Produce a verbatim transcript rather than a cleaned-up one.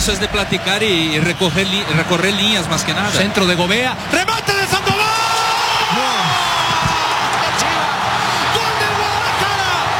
eso es de platicar y recoger, recorrer líneas más que nada. Centro de Gobea. ¡Remate!